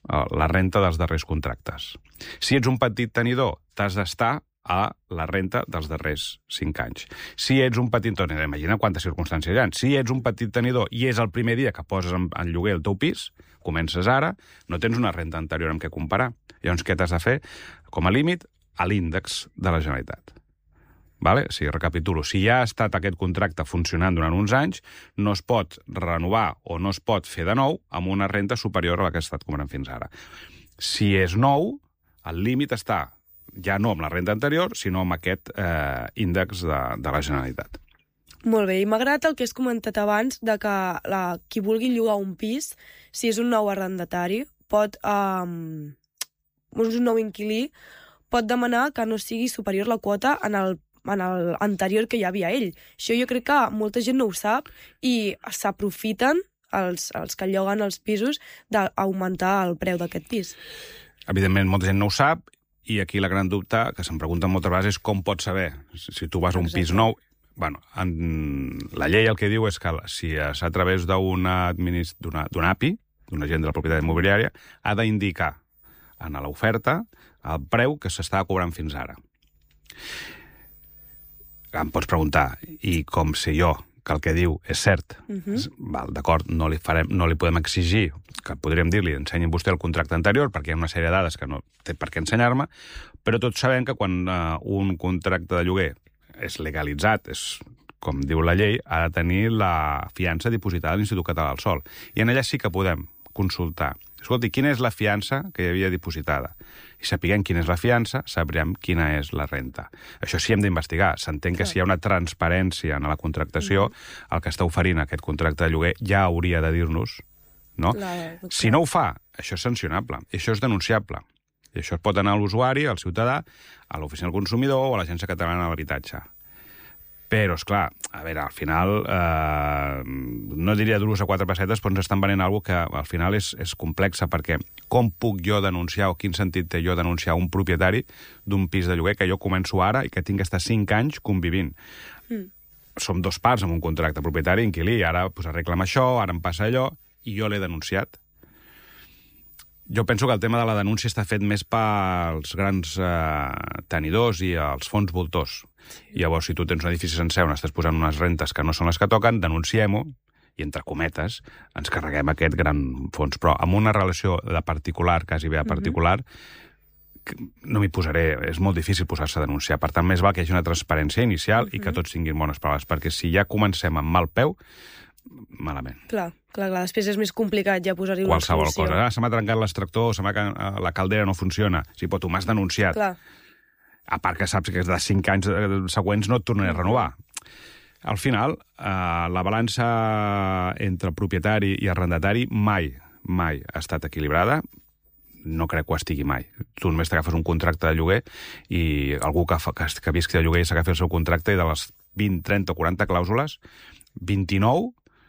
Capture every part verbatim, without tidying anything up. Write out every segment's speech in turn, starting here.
la renta dels darrers contractes. Si ets un petit tenidor, t'has d'estar a la renta dels darrers cinc anys. Si ets un petit tenidor, imagina quantes circumstàncies hi ha. Si ets un petit tenidor i és el primer dia que poses en, en lloguer el teu pis, comences ara, no tens una renta anterior amb què comparar. Llavors, què t'has de fer? Com a límit, a l'índex de la Generalitat. Vale? O sigui, recapitulo, si ja ha estat aquest contracte funcionant durant uns anys, no es pot renovar o no es pot fer de nou amb una renta superior a la que ha estat cobrant fins ara. Si és nou, el límit està ja no amb la renta anterior, sinó amb aquest eh, índex de, de la Generalitat. Molt bé, i m'ha agradat el que has comentat abans de que la, qui vulgui llogar un pis, si és un nou arrendatari, pot, um, és un nou inquilí, pot demanar que no sigui superior la quota en el, en el anterior que hi havia ell. Això jo crec que molta gent no ho sap i s'aprofiten els, els que lloguen els pisos d'augmentar el preu d'aquest pis. Evidentment, molta gent no ho sap, i aquí la gran dubte, que se'm pregunten moltes vegades, és com pots saber si tu vas a un Exacte. Pis nou. Bueno, en la llei el que diu és que si és a través d'un A P I, d'un agent de la propietat immobiliària, ha d'indicar en l'oferta el preu que s'estava cobrant fins ara. Em pots preguntar, i com sé jo que el que diu és cert, uh-huh. val, d'acord, no li farem, no li podem exigir, que podríem dir-li, ensenyi'm vostè el contracte anterior, perquè hi ha una sèrie de dades que no té per què ensenyar-me, però tots sabem que quan uh, un contracte de lloguer és legalitzat, és, com diu la llei, ha de tenir la fiança dipositada a l'Institut Català del Sòl. I en allà sí que podem consultar. Escolti, quina és la fiança que hi havia dipositada? I sapiguem quina és la fiança, sabrem quina és la renta. Això sí hem d'investigar. S'entén que si hi ha una transparència en la contractació, el que està oferint aquest contracte de lloguer ja hauria de dir-nos, no? Si no ho fa, això és sancionable, i això és denunciable. I això es pot anar a l'usuari, al ciutadà, a l'oficina del consumidor o a l'Agència Catalana de l'Habitatge. Però, esclar, a veure, al final, eh, no diria duros a quatre pessetes, però ens estan venent alguna cosa que al final és, és complexa, perquè com puc jo denunciar, o quin sentit té jo denunciar un propietari d'un pis de lloguer que jo començo ara i que tinc que estar cinc anys convivint? Mm. Som dos parts en un contracte, propietari i inquilí, ara pues, arregla'm això, ara em passa allò, i jo l'he denunciat. Jo penso que el tema de la denúncia està fet més pels grans eh, tenidors i els fons voltors. Sí. Llavors, si tu tens un edifici sencer on estàs posant unes rentes que no són les que toquen, denunciem-ho i, entre cometes, ens carreguem aquest gran fons. Però amb una relació de particular, quasi bé a particular, mm-hmm. no m'hi posaré, és molt difícil posar-se a denunciar. Per tant, més val que hi hagi una transparència inicial mm-hmm. i que tots tinguin bones paraules, perquè si ja comencem amb mal peu, malament. Clar, clar, clar. Després és més complicat ja posar-hi una qualsevol solució. Cosa. Ah, se m'ha trencat l'extractor, se m'ha la caldera no funciona. Sí, però tu m'has denunciat. Clar. A part que saps que de cinc anys següents no et tornaré a renovar. Al final, eh, la balança entre propietari i arrendatari mai, mai ha estat equilibrada. No crec que ho estigui mai. Tu només t'agafes un contracte de lloguer i algú que, fa, que, que visqui de lloguer s'agafi el seu contracte i de les vint, trenta o quaranta clàusules, vint-i-nou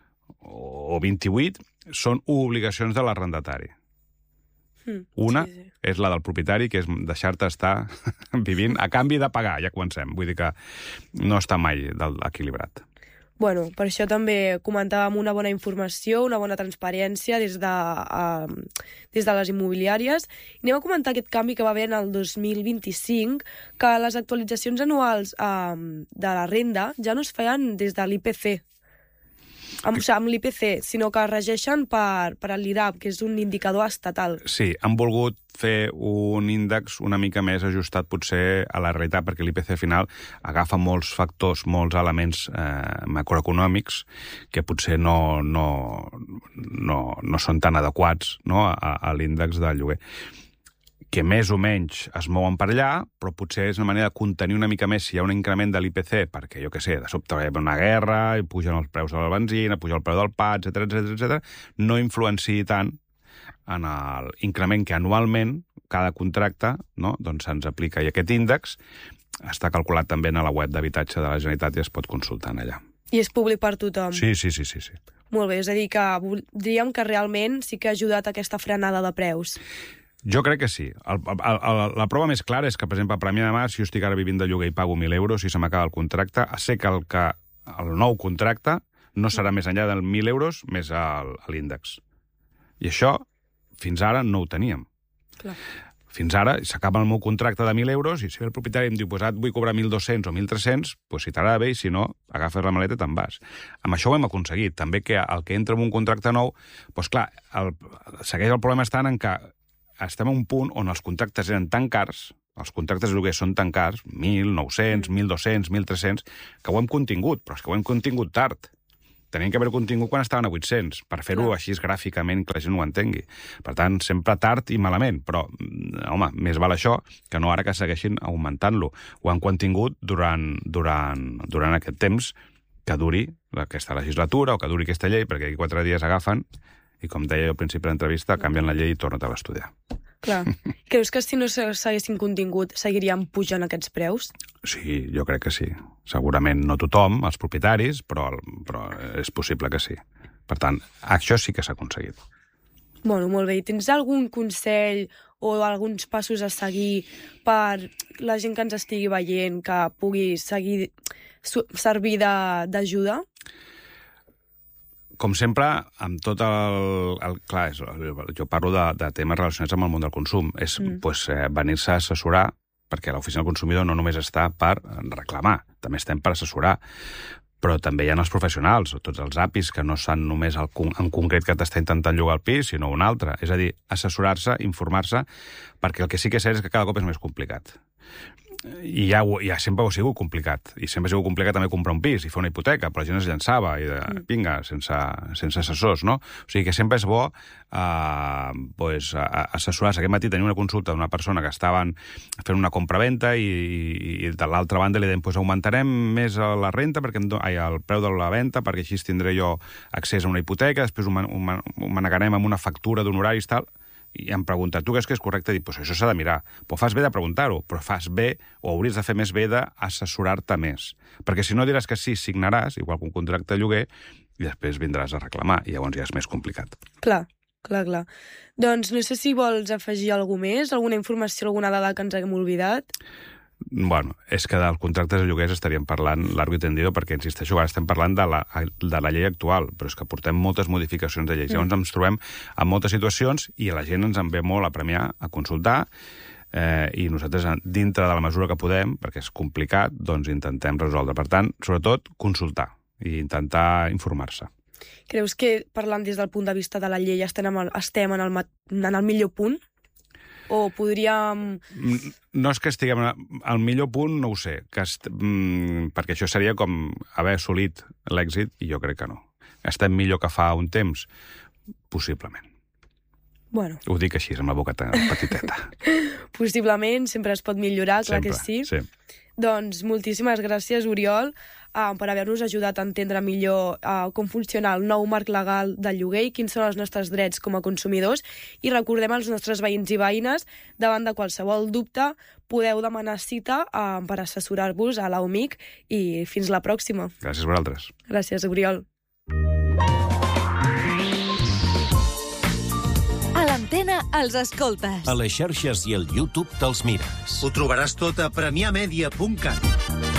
o vint-i-vuit són obligacions de l'arrendatari. Mm, Una sí, sí. és la del propietari, que és deixar-te estar vivint a canvi de pagar, ja comencem. Vull dir que no està mai equilibrat. Bueno, per això també comentàvem una bona informació, una bona transparència des de, uh, des de les immobiliàries. I anem a comentar aquest canvi que va haver en el dos mil vint-i-cinc, que les actualitzacions anuals uh, de la renda ja no es feien des de l'I P C, amb, o sigui, amb l'I P C, sinó que es regeixen per, per l'I R A P, que és un indicador estatal. Sí, han volgut fer un índex una mica més ajustat potser a la realitat, perquè l'I P C al final agafa molts factors, molts elements eh, macroeconòmics que potser no, no, no, no són tan adequats, no, a, a l'índex del lloguer, que més o menys es mouen per allà, però potser és una manera de contenir una mica més si hi ha un increment de l'I P C, perquè, jo què sé, de sobte hi ha una guerra, i pugen els preus de la benzina, puja el preu del pa, etcètera, etcètera, etcètera, no influenciï tant en l'increment que anualment cada contracte, no, doncs se'ns aplica. I aquest índex està calculat també a la web d'habitatge de la Generalitat i es pot consultar allà. I és públic per tothom. Sí, sí, sí, sí, sí. Molt bé, és a dir, que diríem que realment sí que ha ajudat aquesta frenada de preus. Jo crec que sí. El, el, el, la prova més clara és que, per exemple, a Premià de Mar, si jo estic ara vivint de lloguer i pago mil euros i se m'acaba el contracte, sé que el, que el nou contracte no serà més enllà del mil euros més l'índex. I això fins ara no ho teníem. Clar. Fins ara s'acaba el meu contracte de mil euros i si el propietari em diu, pues, et vull cobrar mil dos-cents o mil tres-cents, pues, si t'agrada bé i si no, agafes la maleta i te'n vas. Amb això ho hem aconseguit. També que el que entra en un contracte nou, pues, clar, el, segueix el problema estant en que estem a un punt on els contractes eren tan cars, els contractes de lloguer són tan cars, mil nou-cents, mil dos-cents, mil tres-cents, que ho hem contingut, però és que ho hem contingut tard. Tenien que haver contingut quan estaven a vuit-cents, per fer-ho Clar. així gràficament que la gent ho entengui. Per tant, sempre tard i malament, però, home, més val això que no ara que segueixin augmentant-lo. Ho han contingut durant, durant, durant aquest temps que duri aquesta legislatura o que duri aquesta llei, perquè aquí quatre dies agafen i, com deia jo al principi de l'entrevista, canvien la llei i tornen a estudiar. Clar. Creus que si no s'haguessin contingut seguirien pujant aquests preus? Sí, jo crec que sí. Segurament no tothom, els propietaris, però, però és possible que sí. Per tant, això sí que s'ha aconseguit. Bueno, molt bé. I tens algun consell o alguns passos a seguir per la gent que ens estigui veient que pugui seguir servir d'ajuda? Com sempre, amb tot el... el clar, és, jo parlo de, de temes relacionats amb el món del consum. És mm. pues, eh, venir-se a assessorar, perquè l'oficina del consumidor no només està per reclamar, també estem per assessorar. Però també hi ha els professionals, tots els A P Is, que no són només el, en concret que t'està intentant llogar el pis, sinó un altre. És a dir, assessorar-se, informar-se, perquè el que sí que és cert és que cada cop és més complicat. I ja, ja sempre ho ha sigut complicat. I sempre ha sigut complicat també comprar un pis i fer una hipoteca, però la gent es llançava i de, vinga, sense, sense assessors, no? O sigui que sempre és bo eh, pues, assessorar-se. Aquest matí tenia una consulta d'una persona que estaven fent una compra-venta i, i, i de l'altra banda li deien, pues, augmentarem més la renta, perquè em do... Ai, el preu de la venda, perquè així tindré jo accés a una hipoteca, després ho, man... ho manegarem amb una factura d'honoraris, tal... I em pregunta, tu creus que és correcte? Dic, pues això s'ha de mirar. Però fas bé de preguntar-ho, però fas bé, o hauries de fer més bé d'assessorar-te més. Perquè si no diràs que sí, signaràs, igual que un contracte de lloguer, i després vindràs a reclamar, i llavors ja és més complicat. Clar, clar, clar. Doncs no sé si vols afegir alguna més, alguna informació, alguna dada que ens haguem oblidat. Bueno, és que dels contractes de lloguers estaríem parlant largo i tendido, perquè, insisteixo, ara estem parlant de la, de la llei actual, però és que portem moltes modificacions de lleis. Mm. Llavors ens trobem en moltes situacions i la gent ens en ve molt a premiar, a consultar, eh, i nosaltres, dintre de la mesura que podem, perquè és complicat, doncs intentem resoldre. Per tant, sobretot, consultar i intentar informar-se. Creus que, parlant des del punt de vista de la llei, estem en el, estem en el, en el millor punt? O podríem... No és que estiguem al millor punt, no ho sé, que est... perquè això seria com haver assolit l'èxit, i jo crec que no. Estem millor que fa un temps? Possiblement. Bueno. Ho dic així, amb la boca petiteta. Possiblement, sempre es pot millorar, clar sempre, que sí. sí. Doncs moltíssimes gràcies, Oriol, uh, per haver-nos ajudat a entendre millor uh, com funciona el nou marc legal del lloguer i quins són els nostres drets com a consumidors. I recordem als nostres veïns i veïnes, davant de qualsevol dubte, podeu demanar cita uh, per assessorar-vos a l'A U M I C i fins la pròxima. Gràcies a vosaltres. Gràcies, Oriol. A l'Antena els escoltes. A les xarxes i al YouTube te'ls mires. Ho trobaràs tot a premià media punt cat.